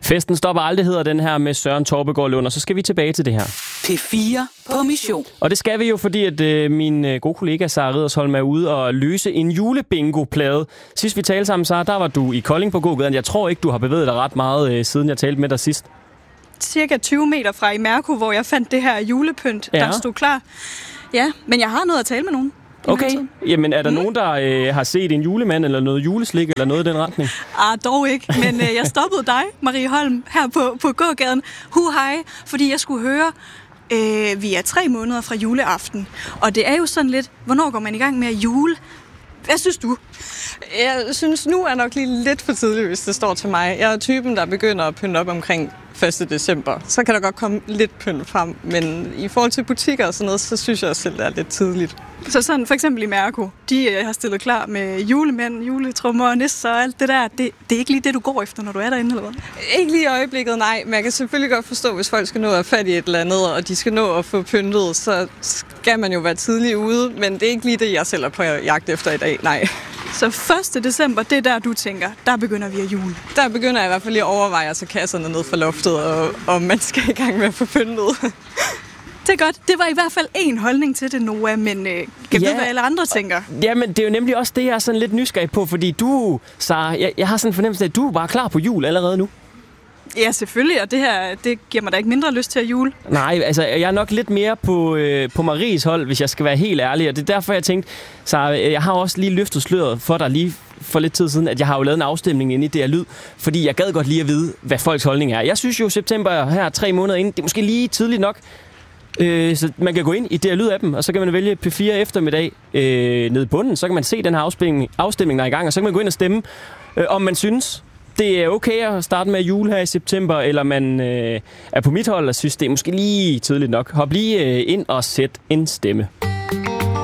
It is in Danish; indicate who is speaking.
Speaker 1: Festen stopper aldrig, hedder den her med Søren Torpegaard Lund, og så skal vi tilbage til det her.
Speaker 2: P4 på mission.
Speaker 1: Og det skal vi jo, fordi at min gode kollega Sara Riddersholm er ude og løse en julebingo-plade. Sidst vi talte sammen, Sara, der var du i Kolding på gågaden. Jeg tror ikke, du har bevæget dig ret meget, siden jeg talte med dig sidst.
Speaker 3: Cirka 20 meter fra Imerco, hvor jeg fandt det her julepynt, der stod klar. Ja, men jeg har noget at tale med nogen.
Speaker 1: Okay, jamen er der nogen, der har set en julemand eller noget juleslik eller noget i den retning?
Speaker 3: Dog ikke, men jeg stoppede dig, Marie Holm, her på gågaden. Hej, fordi jeg skulle høre, vi er 3 måneder fra juleaften. Og det er jo sådan lidt, hvornår går man i gang med at jule? Hvad synes du?
Speaker 4: Jeg synes, nu er nok lige lidt for tidligt, hvis det står til mig. Jeg er typen, der begynder at pynte op omkring 1. december. Så kan der godt komme lidt pynt frem, men i forhold til butikker og sådan noget, så synes jeg selv, det er lidt tidligt.
Speaker 3: Så sådan for eksempel i Imerco, de har stillet klar med julemænd, juletrummer og nisser og alt det der. Det er ikke lige det, du går efter, når du er derinde, eller hvad?
Speaker 4: Ikke lige i øjeblikket, nej. Men jeg kan selvfølgelig godt forstå, hvis folk skal nå at fat i et eller andet, og de skal nå at få pyntet, så skal man jo være tidlig ude. Men det er ikke lige det, jeg selv er på jagt efter i dag, nej.
Speaker 3: Så 1. december, det er der, du tænker, der begynder vi at jule?
Speaker 4: Der begynder jeg i hvert fald lige at overveje at tage kasserne ned fra loftet, og man skal i gang med at få pyntet.
Speaker 3: Det er godt. Det var i hvert fald en holdning til det, Noah, men kan du vide, hvad alle andre tænker?
Speaker 1: Jamen, det er jo nemlig også det, jeg er sådan lidt nysgerrig på, fordi du, Sara, jeg har sådan en fornemmelse af, at du er bare klar på jul allerede nu.
Speaker 3: Ja, selvfølgelig, og det her, det giver mig da ikke mindre lyst til at jule.
Speaker 1: Nej, altså, jeg er nok lidt mere på Maries hold, hvis jeg skal være helt ærlig, og det er derfor, jeg tænkte, Sara, jeg har også lige løftet sløret for dig lige for lidt tid siden, at jeg har jo lavet en afstemning inde i DR Lyd, fordi jeg gad godt lige at vide, hvad folks holdning er. Jeg synes jo, september her 3 måneder inden, det er måske lige tidligt nok, så man kan gå ind i DR Lyd-appen, og så kan man vælge P4 eftermiddag nede i bunden, så kan man se den her afstemning, der er i gang, og så kan man gå ind og stemme, om man synes, det er okay at starte med jul her i september, eller man er på mit hold og synes, det er måske lige tidligt nok. Hop lige ind og sæt en stemme.